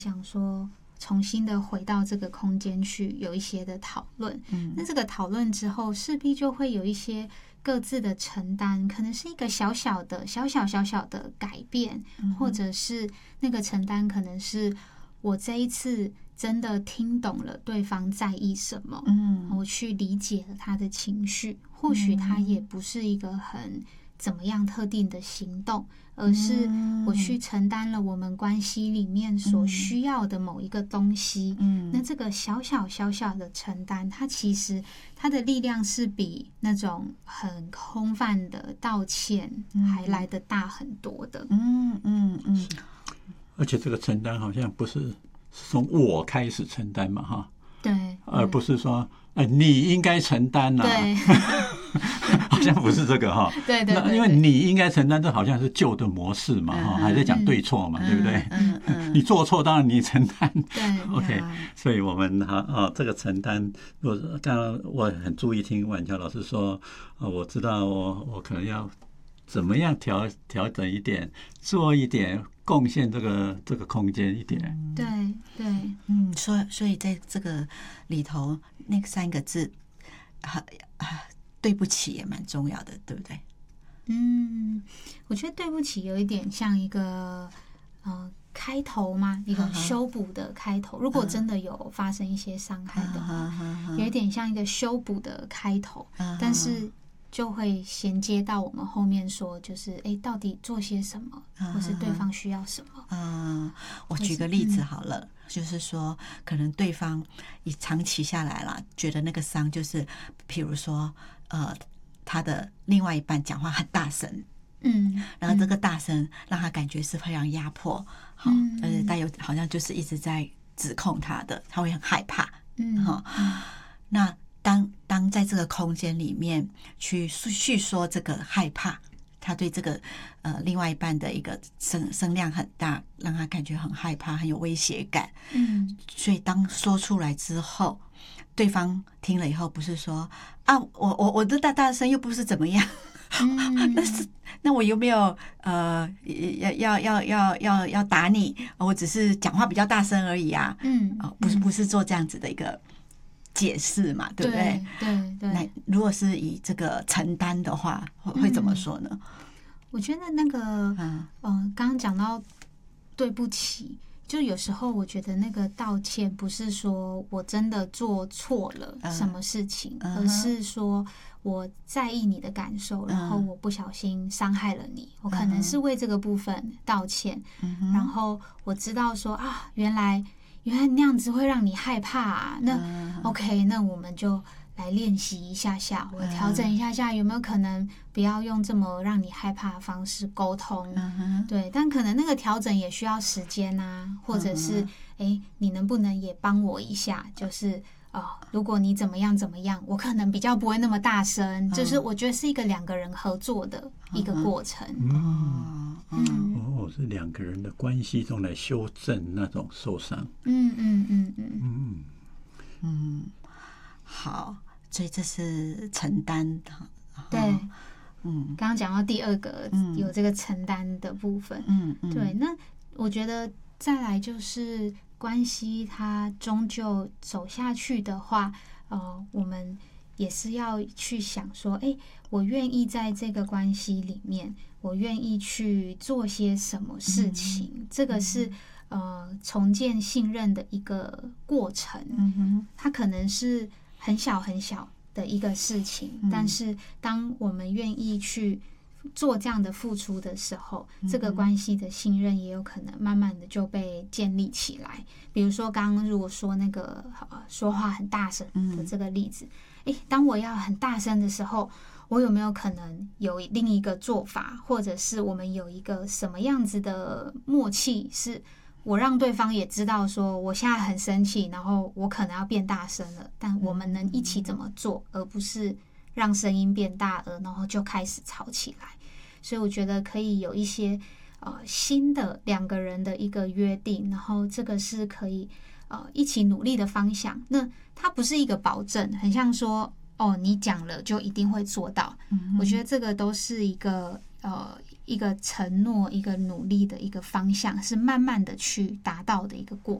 想说重新的回到这个空间去有一些的讨论。那这个讨论之后势必就会有一些各自的承担，可能是一个小小的改变，或者是那个承担可能是我这一次真的听懂了对方在意什么，我去理解了他的情绪，或许他也不是一个很怎么样特定的行动，而是我去承担了我们关系里面所需要的某一个东西。那这个小小的承担，它其实它的力量是比那种很空泛的道歉还来得大很多的。 而且这个承担好像不是从我开始承担嘛，哈， 对， 而不是说你应该承担啊， 对， 好像不是这个哈， 对， 那因为你应该承担，这好像是旧的模式嘛，哈，还在讲对错嘛，对不对？你做错当然你承担， 对 ，OK， 所以我们这个承担，刚刚我很注意听婉乔老师说，我知道我可能要怎么样调整一点，做一点贡献这个空间一点。 对， 所以在这个里头，那3个字，对不起也蛮重要的，对不对？ 我觉得对不起有一点像一个开头嘛，一个修补的开头。如果真的有发生一些伤害的话，有一点像一个修补的开头，但是就会衔接到我们后面说，就是到底做些什么，或是对方需要什么。 我举个例子好了，就是说，可能对方长期下来了，觉得那个伤就是，譬如说，他的另外一半讲话很大声。然后这个大声让他感觉是非常压迫，带有好像就是一直在指控他的，他会很害怕。那当在这个空间里面去叙说这个害怕，他对这个另外一半的一个声量很大，让他感觉很害怕，很有威胁感。所以当说出来之后，对方听了以后不是说啊，我的大声又不是怎么样。那我有没有要打你？我只是讲话比较大声而已啊。不是做这样子的一个解释嘛，对不对？ 对。 那如果是以这个承担的话，会怎么说呢？ 我觉得那个刚刚讲到对不起，就有时候我觉得那个道歉不是说我真的做错了什么事情，而是说我在意你的感受，然后我不小心伤害了你，我可能是为这个部分道歉，然后我知道说原来那样子会让你害怕啊，那OK， 那我们就来练习一下下，我调整一下下，有没有可能不要用这么让你害怕的方式沟通？对，但可能那个调整也需要时间啊，或者是你能不能也帮我一下？就是如果你怎么样，我可能比较不会那么大声，就是我觉得是一个2个人合作的一个过程。 是2个人的关系中来修正那种受伤。 好，所以这是承担。 对，刚刚讲到第2个有这个承担的部分。对，那我觉得再来就是关系它终究走下去的话，我们也是要去想说，我愿意在这个关系里面，我愿意去做些什么事情，这个是重建信任的一个过程。它可能是很小的一个事情，但是当我们愿意去做这样的付出的时候，这个关系的信任也有可能慢慢的就被建立起来。比如说刚刚如果说那个说话很大声的这个例子，当我要很大声的时候，我有没有可能有另一个做法，或者是我们有一个什么样子的默契，是我让对方也知道说我现在很生气，然后我可能要变大声了，但我们能一起怎么做，而不是让声音变大了，然后就开始吵起来。所以我觉得可以有一些新的2个人的一个约定，然后这个是可以一起努力的方向。那它不是一个保证，很像说你讲了就一定会做到。我觉得这个都是一个一个承诺、一个努力的一个方向，是慢慢的去达到的一个过